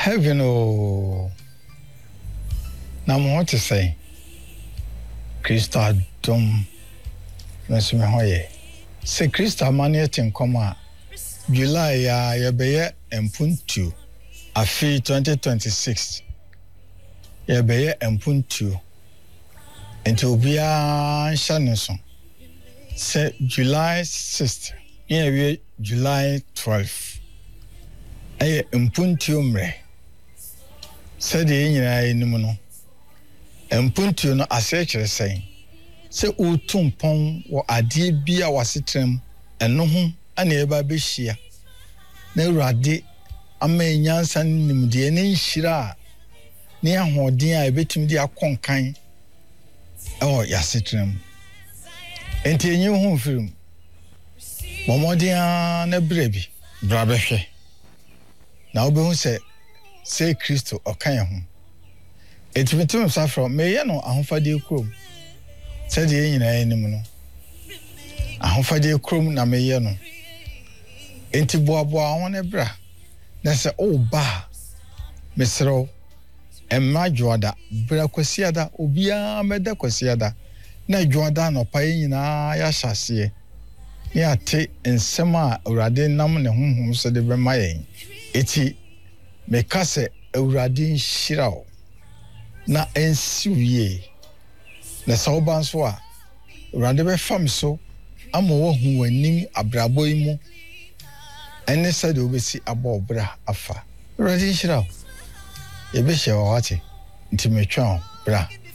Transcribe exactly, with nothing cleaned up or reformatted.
Heaven oh. Na mo to say. Krista dom. Na so me hoye. Se Krista mane tin koma. July ya yebeye empuntu. Afi twenty twenty-six. Yebeye empuntu. Enti obia hya ne so. Se July sixth. Yewe July twelfth. Aye empuntu mre. Se de nyina enim no. Empuntu no asechere sen. Se utumpon wo ade bia wasetrem eno ho ana eba behia. Na urade ama nyansa nimde ne nhira ne ahoden a ebetim de akonkan oh yasetrem. Enti enyi ho film. Momodia na brebi bra behwe. Na obehu se se Kristo okan ho. Etimetum safro meye no ahofade krom. Se de nyina enim no. Ahofade krom na meye no. Enti boaboa ho ne bra. Na se o ba mesro emma joada bra kwasiada obia meda kwasiada na joada no pa nyina ya hyase. Ni ate ensema urade nam ne honhom so de bema yen. Eti me kase urade nhirao na ensiwie na sauban so a urade be fam so ama wo hu wanim abrabo imu ene se de obesi abobra afa urade nhirao ye be hye wa wate nti metwa bra